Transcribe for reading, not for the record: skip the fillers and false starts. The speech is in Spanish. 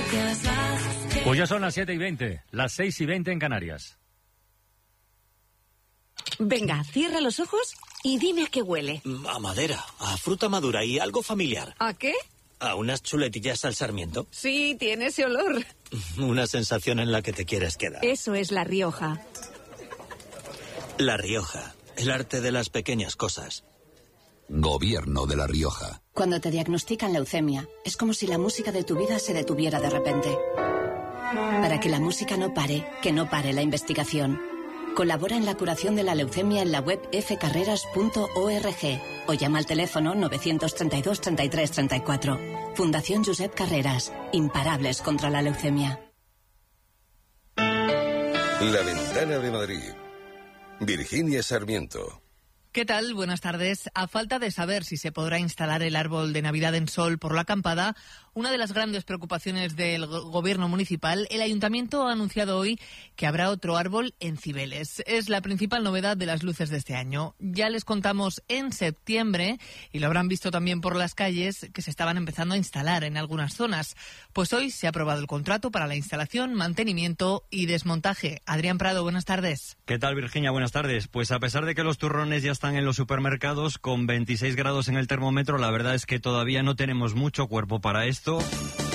Pues ya son las 7:20, las 6:20 en Canarias. Venga, cierra los ojos y dime a qué huele. A madera, a fruta madura y algo familiar. ¿A qué? A unas chuletillas al sarmiento. Sí, tiene ese olor. Una sensación en la que te quieres quedar. Eso es La Rioja. La Rioja, el arte de las pequeñas cosas. Gobierno de La Rioja. Cuando te diagnostican leucemia, es como si la música de tu vida se detuviera de repente. Para que la música no pare, que no pare la investigación. Colabora en la curación de la leucemia en la web fcarreras.org o llama al teléfono 932 33 34. Fundación Josep Carreras. Imparables contra la leucemia. La Ventana de Madrid. Virginia Sarmiento. ¿Qué tal? Buenas tardes. A falta de saber si se podrá instalar el árbol de Navidad en Sol por la acampada, una de las grandes preocupaciones del gobierno municipal, el ayuntamiento ha anunciado hoy que habrá otro árbol en Cibeles. Es la principal novedad de las luces de este año. Ya les contamos en septiembre, y lo habrán visto también por las calles, que se estaban empezando a instalar en algunas zonas. Pues hoy se ha aprobado el contrato para la instalación, mantenimiento y desmontaje. Adrián Prado, buenas tardes. ¿Qué tal, Virginia? Buenas tardes. Pues a pesar de que los turrones ya están en los supermercados con 26 grados en el termómetro, la verdad es que todavía no tenemos mucho cuerpo para esto.